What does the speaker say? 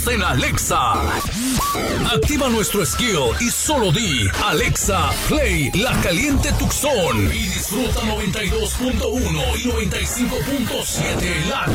en Alexa. Activa nuestro skill y solo di Alexa, play La Caliente Tucson y disfruta 92.1 y 95.7 La